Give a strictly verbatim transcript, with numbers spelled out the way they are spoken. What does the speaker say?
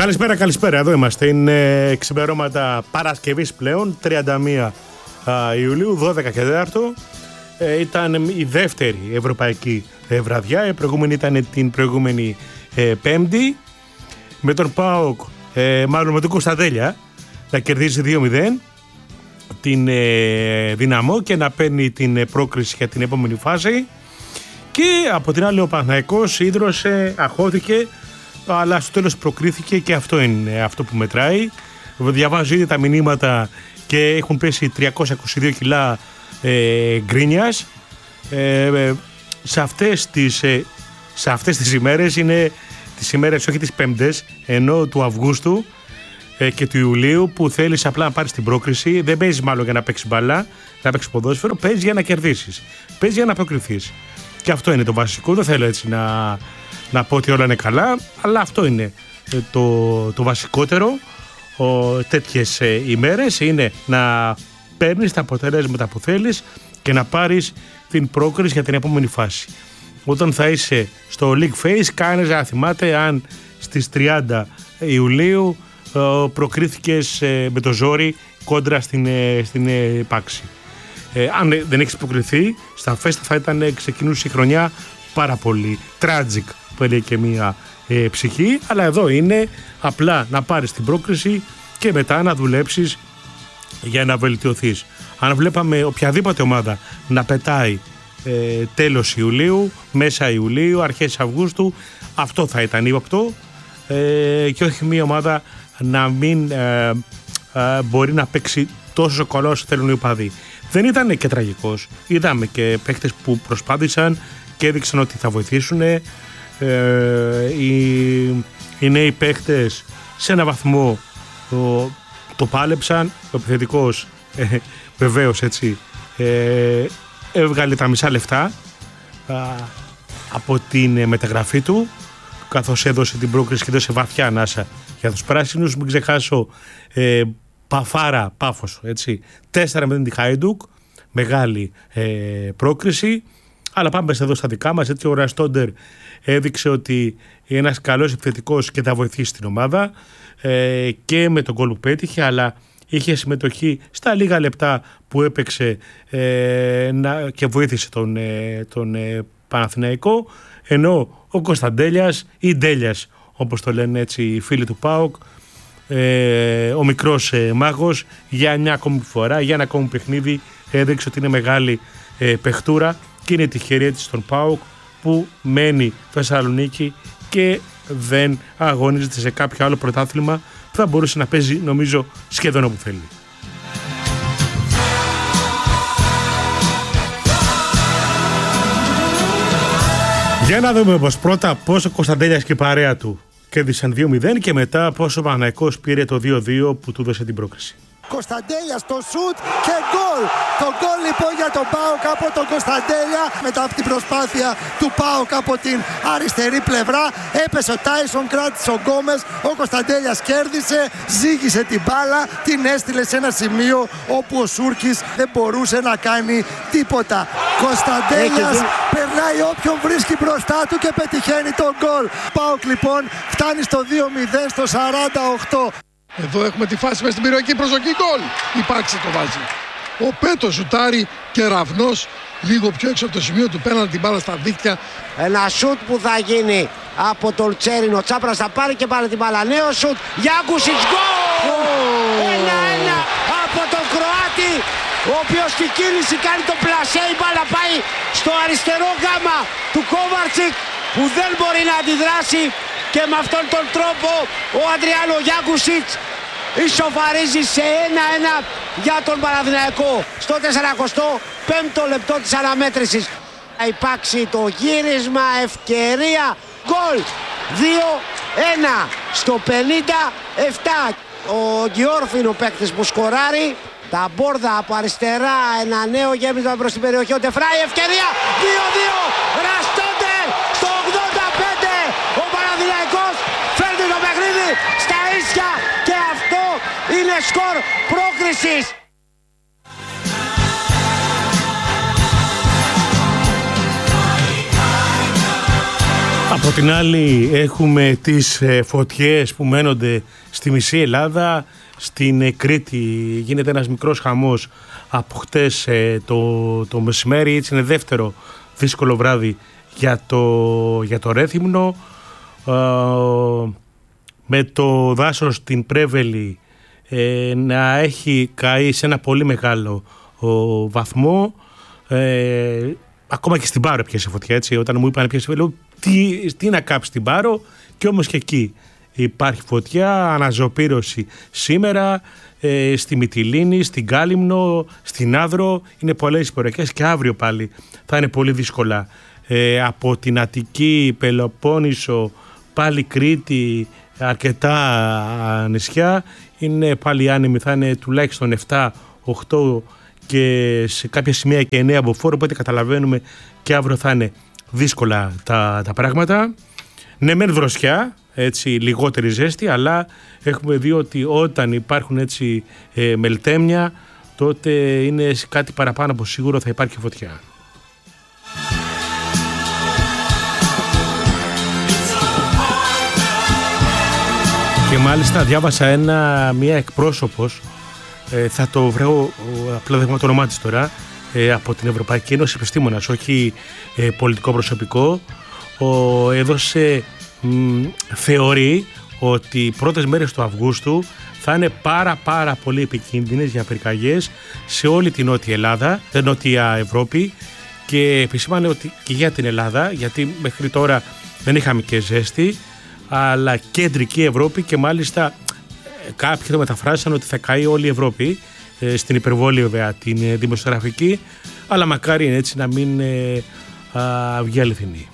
Καλησπέρα, καλησπέρα. Εδώ είμαστε. Είναι ξημερώματα Παρασκευής πλέον, τριάντα μία Ιουλίου, δώδεκα και τέσσερα. Ε, ήταν η δεύτερη ευρωπαϊκή ε, βραδιά. Η προηγούμενη ήταν την προηγούμενη ε, Πέμπτη. Με τον ΠΑΟΚ, ε, μάλλον με τον Κωνσταντέλια, να κερδίζει δύο μηδέν την ε, Δυναμό και να παίρνει την ε, πρόκριση για την επόμενη φάση. Και από την άλλη ο Παναθηναϊκός ίδρωσε, αχώθηκε, αλλά στο τέλος προκρίθηκε και αυτό είναι αυτό που μετράει. Διαβάζω ήδη τα μηνύματα και έχουν πέσει τριακόσια είκοσι δύο κιλά ε, γκρίνιας. Ε, σε, αυτές τις, ε, σε αυτές τις ημέρες είναι τις ημέρες, όχι τις Πέμπτες, ενώ του Αυγούστου ε, και του Ιουλίου, που θέλεις απλά να πάρεις την πρόκριση. Δεν παίζεις μάλλον για να παίξεις μπάλα, να παίξεις ποδόσφαιρο, παίζεις για να κερδίσεις, παίζεις για να προκριθείς. Και αυτό είναι το βασικό. Δεν θέλω έτσι να, να πω ότι όλα είναι καλά, αλλά αυτό είναι το, το βασικότερο. Ο, τέτοιες ε, ημέρες είναι να παίρνεις τα αποτελέσματα που θέλεις και να πάρεις την πρόκριση για την επόμενη φάση. Όταν θα είσαι στο League Phase, κάνεις να θυμάται αν στις τριάντα Ιουλίου ε, προκρίθηκες ε, με το ζόρι κόντρα στην, ε, στην ε, πάξη. Ε, αν δεν έχεις προκριθεί, στα φέστα θα ήταν, ξεκινούσε η χρονιά πάρα πολύ tragic, που έλεγε και μία ε, ψυχή, αλλά εδώ είναι απλά να πάρεις την πρόκριση και μετά να δουλέψεις για να βελτιωθείς. Αν βλέπαμε οποιαδήποτε ομάδα να πετάει ε, τέλος Ιουλίου, μέσα Ιουλίου, αρχές Αυγούστου, αυτό θα ήταν ύποπτο, ε, και όχι μία ομάδα να μην ε, ε, μπορεί να παίξει τόσο καλό όσο θέλουν οι οπαδοί. Δεν ήταν και τραγικός. Είδαμε και παίκτες που προσπάθησαν και έδειξαν ότι θα βοηθήσουν. Ε, οι, οι νέοι παίκτες σε ένα βαθμό το, το πάλεψαν. Ο επιθετικός ε, βεβαίως έτσι ε, έβγαλε τα μισά λεφτά α, από την μεταγραφή του, καθώς έδωσε την πρόκριση και έδωσε βαθιά ανάσα για τους πράσινους. Μην ξεχάσω ε, Παφάρα Πάφος, έτσι, τέσσερα μηδέν τη Χάιντουκ, μεγάλη ε, πρόκριση. Αλλά πάμε εδώ στα δικά μας, έτσι. Ο Ραστόντερ έδειξε ότι είναι ένας καλός επιθετικός και θα βοηθήσει την ομάδα, ε, και με τον γκολ που πέτυχε, αλλά είχε συμμετοχή στα λίγα λεπτά που έπαιξε ε, να, και βοήθησε τον, ε, τον ε, Παναθηναϊκό, ενώ ο Κωνσταντέλιας ή Ντέλιας, όπως το λένε έτσι οι φίλοι του ΠΑΟΚ, Ε, ο μικρός ε, μάγος, για μια ακόμη φορά, για ένα ακόμη παιχνίδι έδειξε ότι είναι μεγάλη ε, παιχτούρα και είναι τυχερή έτσι στον ΠΑΟΚ που μένει Θεσσαλονίκη και δεν αγωνίζεται σε κάποιο άλλο πρωτάθλημα που θα μπορούσε να παίζει, νομίζω, σχεδόν όπου θέλει. Για να δούμε πως πρώτα πώς ο Κωνσταντέλιας και η παρέα του κέρδισαν δύο μηδέν και μετά πόσο ο Παναθηναϊκός πήρε το δύο δύο που του δώσε την πρόκριση. Κωνσταντέλια στο σουτ και γκολ. Το γκολ λοιπόν για τον ΠΑΟΚ από τον Κωνσταντέλια. Μετά από την προσπάθεια του ΠΑΟΚ από την αριστερή πλευρά, έπεσε ο Τάισον, κράτησε ο Γκόμες. Ο Κωνσταντέλιας κέρδισε, ζύγισε την μπάλα, την έστειλε σε ένα σημείο όπου ο Σούρκης δεν μπορούσε να κάνει τίποτα. Κωνσταντέλιας περνάει όποιον βρίσκει μπροστά του και πετυχαίνει τον γκολ. ΠΑΟΚ λοιπόν φτάνει στο δύο μηδέν στο σαράντα οκτώ. Εδώ έχουμε τη φάση μες στην περιοχή, προσοχή, γκολ! Η Πάξη το βάζει. Ο Πέτος σουτάρει και Ραυνός λίγο πιο έξω από το σημείο του πέναλτι, την μπάλα στα δίκτυα. Ένα σουτ που θα γίνει από τον Τσέριν, ο Τσάπρας θα πάρει και πάλι την μπάλα. Νέο σουτ, Γιάκουσιτς, γκολ! Ένα-ένα από τον Κροάτη, ο οποίος στη κίνηση κάνει το πλασέ, η μπάλα πάει στο αριστερό γάμα του Κόβαρτσικ που δεν μπορεί να αντιδράσει. Και με αυτόν τον τρόπο ο Αντριάνο Γιάκουσιτς ισοφαρίζει σε ένα-ένα για τον Παναθηναϊκό στο σαράντα πέμπτο λεπτό της αναμέτρησης. Θα υπάρξει το γύρισμα, ευκαιρία, γκολ, δύο ένα στο πενήντα επτά. Ο Γιόρφ είναι ο παίκτης που σκοράρει. Τα Μπόρδα από αριστερά, ένα νέο γέμισμα προς την περιοχή, ο Ντεφράι, ευκαιρία, δύο δύο, Ραστόντερ στο ογδόντα πέντε. Ο Παναθηναϊκός φέρνει το παιχνίδι στα ίσια και αυτό είναι σκορ πρόκρισης. Από την άλλη έχουμε τις φωτιές που μένονται στη μισή Ελλάδα. Στην Κρήτη γίνεται ένας μικρός χαμός από χτες το, το μεσημέρι. Έτσι είναι δεύτερο δύσκολο βράδυ για το, για το Ρέθυμνο. Ε, με το δάσος στην Πρέβελη ε, να έχει καεί σε ένα πολύ μεγάλο ο, βαθμό. Ε, ακόμα και στην Πάρο πιάσε φωτιά, έτσι. Όταν μου είπαν πιάσε φωτιά, λέω τι, τι να κάψει την Πάρο, και όμως και εκεί υπάρχει φωτιά, αναζωπήρωση σήμερα, ε, στη Μυτιλήνη, στην Κάλυμνο, στην Άδρο. Είναι πολλές οι περιοχές και αύριο πάλι θα είναι πολύ δύσκολα. Ε, από την Αττική, Πελοπόννησο, πάλι Κρήτη, αρκετά νησιά είναι πάλι άνεμοι, θα είναι τουλάχιστον επτά, οκτώ και σε κάποια σημεία και εννέα από φόρο, οπότε καταλαβαίνουμε και αύριο θα είναι δύσκολα τα, τα πράγματα. Ναι, μεν δροσιά, έτσι, λιγότερη ζέστη, αλλά έχουμε δει ότι όταν υπάρχουν έτσι ε, μελτέμια, τότε είναι κάτι παραπάνω από σίγουρο θα υπάρχει φωτιά. Και μάλιστα διάβασα ένα, μία εκπρόσωπος, ε, θα το βρω, απλά δεν έχω το όνομά της τώρα, ε, από την Ευρωπαϊκή Ένωση, επιστήμονας, όχι ε, πολιτικό προσωπικό, ο, έδωσε, μ, θεωρεί ότι οι πρώτες μέρες του Αυγούστου θα είναι πάρα πάρα πολύ επικίνδυνες για πυρκαγιές σε όλη την Νότια Ελλάδα, την Νότια Ευρώπη, και επισήμανε ότι και για την Ελλάδα, γιατί μέχρι τώρα δεν είχαμε και ζέστη, αλλά κεντρική Ευρώπη, και μάλιστα κάποιοι το μεταφράσαν ότι θα καεί όλη η Ευρώπη, ε, στην υπερβόλη βέβαια την ε, δημοσιογραφική, αλλά μακάρι έτσι να μην ε, α, βγει αληθινή.